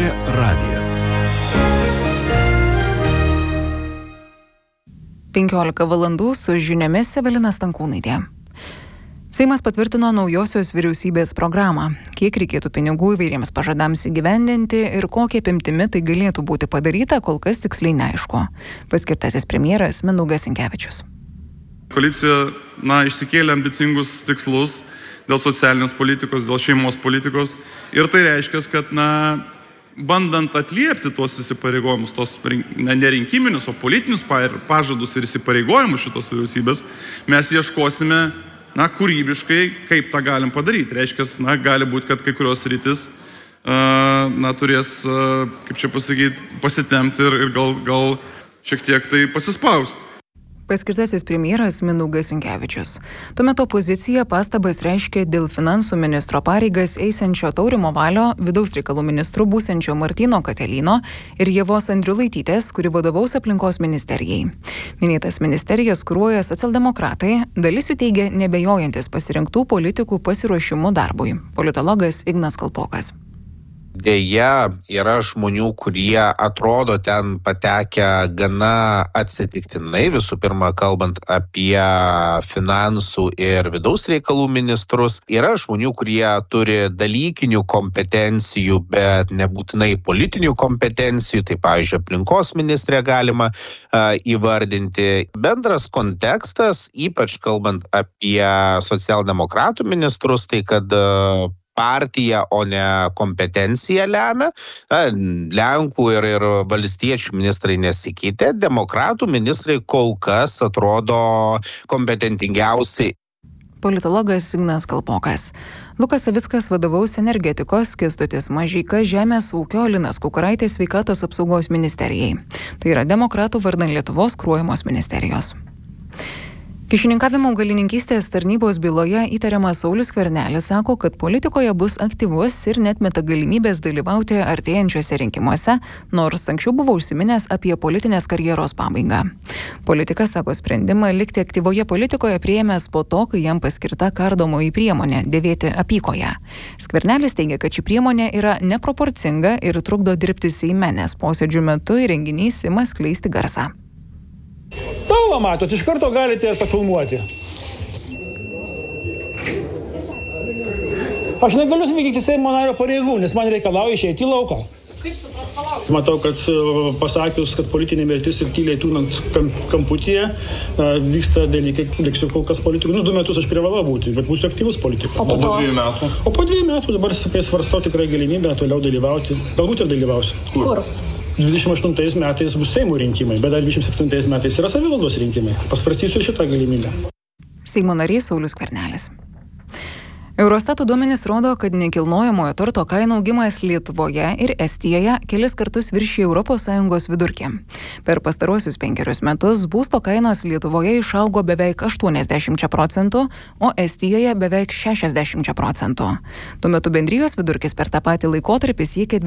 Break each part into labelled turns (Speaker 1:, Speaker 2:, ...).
Speaker 1: radijas.
Speaker 2: 15 valandų su žiniomis Evelina Stankūnaitė. Seimas patvirtino naujosios vyriausybės programą. Kiek reikėtų pinigų įvairiems pažadams įgyvendinti ir kokia apimtimi tai galėtų būti padaryta, kol kas tiksliai neaišku. Paskirtasis premjeras Mindaugas Sinkevičius.
Speaker 3: Koalicija išsikėlė ambicingus tikslus dėl socialinės politikos, dėl šeimos politikos. Ir tai reiškia, kad bandant atliepti tuos įsipareigojimus, tos ne rinkiminius, o politinius pažadus ir įsipareigojimus šitos vyriausybės, mes ieškosime kūrybiškai, kaip tą galim padaryti. Reiškia, gali būti, kad kai kurios sritis turės, kaip čia pasakyti, pasitemti ir gal šiek tiek tai pasispausti.
Speaker 2: Paskirtasis premjeras Mindaugas Sinkevičius. Tuo metu opozicija pastabas reiškė dėl finansų ministro pareigas eisenčio Taurimo Valio, vidaus reikalų ministrų būsiančio Martyno Katelyno ir Ievos Andriulaitytės, kuri vadovaus aplinkos ministerijai. Minėtas ministerijas kuruoja socialdemokratai, dalis jų teigia nebejojantis pasirinktų politikų pasiruošimu darbui. Politologas Ignas Kalpokas.
Speaker 4: Deja, yra žmonių, kurie atrodo ten patekę gana atsitiktinai, visų pirma, kalbant apie finansų ir vidaus reikalų ministrus. Yra žmonių, kurie turi dalykinių kompetencijų, bet nebūtinai politinių kompetencijų, tai pavyzdžiui, aplinkos ministrė galima įvardinti. Bendras kontekstas, ypač kalbant apie socialdemokratų ministrus, tai kad partija, o ne kompetencija lemia. Lenkų ir valstiečių ministrai nesikeitė, demokratų ministrai kol kas atrodo kompetentingiausiai.
Speaker 2: Politologas Ignas Kalpokas. Lukas Savickas vadovaus energetikos, Kęstutis Mažeika žemės ūkio, Linas Kukuraitis sveikatos apsaugos ministerijai. Tai yra demokratų vardan Lietuvos kuruojamos ministerijos. Kyšininkavimo augalininkystės tarnybos byloje įtariamas Saulius Skvernelis sako, kad politikoje bus aktyvus ir netmeta galimybės dalyvauti artėjančiuose rinkimuose, nors anksčiau buvo užsiminęs apie politinės karjeros pabaigą. Politikas sako sprendimą likti aktyvoje politikoje priėmęs po to, kai jam paskirta kardomoji priemonė dėvėti apykoję. Skvernelis teigia, kad ši priemonė yra neproporcinga ir trukdo dirbti Seime, nes posėdžių metu įrenginys ima skleisti garsą.
Speaker 5: Tavo matot, iš karto galite ir pafilmuoti. Aš negaliu vykdyti Seimo nario pareigų, nes man reikalauja išeiti į lauką.
Speaker 6: Kaip supras palaukti?
Speaker 5: Matau, kad pasakius, kad politinė mirtis ir tyliai tūnant kamputyje vyksta dalykai, liksiu kol kas politikų. 2 metus aš privalau būti, bet būsiu aktyvus politikas.
Speaker 6: O po 2 metų?
Speaker 5: O po 2 metų dabar svarstau tikrai galimybę toliau dalyvauti. Galbūt ir dalyvausiu.
Speaker 6: Kur?
Speaker 5: 28 metais bus Seimo rinkimai, bet dar 27 metais yra savivaldos rinkimai. Pasvarstysiu šitą galimybę.
Speaker 2: Seimo narys Saulius Skvernelis. Eurostato duomenys rodo, kad nekilnojamojo turto kainų augimas Lietuvoje ir Estijoje kelis kartus viršija ES vidurkį. Per pastaruosius 5 metus būsto kainos Lietuvoje išaugo beveik 80%, o Estijoje beveik 60%. Tuo metu bendrijos vidurkis per tą patį laikotarpį siekia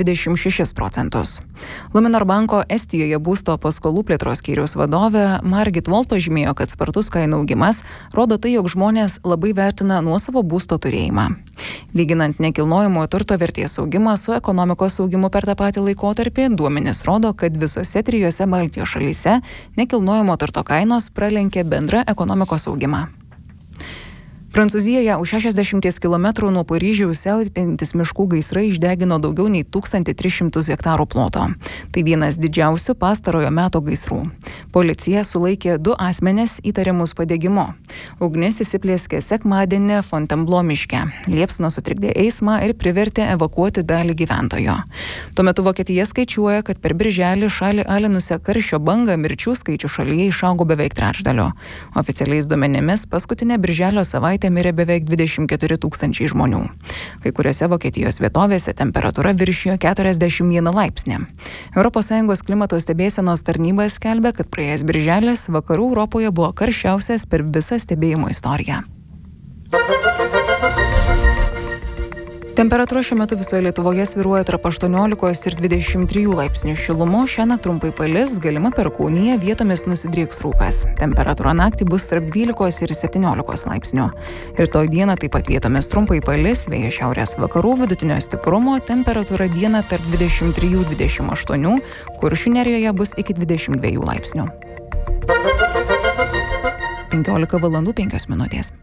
Speaker 2: 26%. Luminor banko Estijoje būsto paskolų plėtros skyriaus vadovė Margit Volt pažymėjo, kad spartus kainų augimas rodo tai, jog žmonės labai vertina nuosavo būsto turėjimą. Lyginant nekilnojamojo turto vertės augimą su ekonomikos augimu per tą patį laikotarpį, duomenys rodo, kad visose 3 Baltijos šalyse nekilnojamo turto kainos pralenkė bendrą ekonomikos augimą. Prancūzijoje už 60 km nuo Paryžiaus siautėjantis miškų gaisrai išdegino daugiau nei 1300 hektarų ploto. Tai vienas didžiausių pastarojo meto gaisrų. Policija sulaikė 2 asmenis įtariamus padegimu. Ugnis įsiplėskė sekmadienį Fontainebleau miške. Liepsna sutrikdė eismą ir privertė evakuoti dalį gyventojų. Tuo metu Vokietija skaičiuoja, kad per birželį šalį alinusią karščio bangą mirčių skaičių šalyje išaugo beveik trečdaliu. Oficialiais duomenimis paskutinę birželio savaitę mirė beveik 24 000 žmonių. Kai kuriuose Vokietijos vietovėse temperatūra viršijo 41 laipsnį. ES klimato stebėsenos tarnyba skelbia, kad praėjęs birželis vakarų Europoje buvo karščiausias per visą stebėjimo istoriją. Temperatūra šiuo metu visoje Lietuvoje svyruoja tarp 18 ir 23 laipsnių šilumos. Šiąnakt trumpai palis, galima perkūnija, vietomis nusidrieks rūkas. Temperatūra naktį bus tarp 12 ir 17 laipsnių. Rytoj dieną taip pat vietomis trumpai palis, vėjas šiaurės vakarų vidutinio stiprumo, temperatūra dieną tarp 23-28, Kuršių Nerijoje bus iki 22 laipsnių. 15 valandų 5 minutės.